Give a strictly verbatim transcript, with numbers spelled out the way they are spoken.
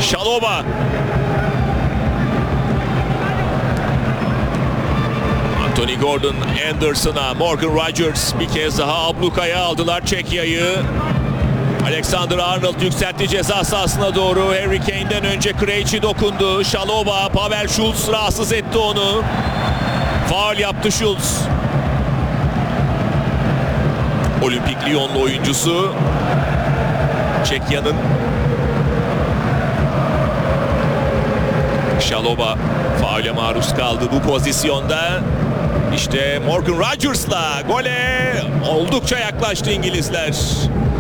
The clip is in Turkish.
Şaloba. Anthony Gordon Anderson'a, Morgan Rogers bir kez daha ablukaya aldılar Çekya'yı. Alexander Arnold yükseltti ceza sahasına doğru. Harry Kane'den önce Krejci dokundu. Şaloba, Pavel Schulz rahatsız etti onu. Faul yaptı Schulz. Olimpik Lyonlu oyuncusu. Çekya'nın. Şaloba faule maruz kaldı bu pozisyonda. İşte Morgan Rogers'la gole oldukça yaklaştı İngilizler.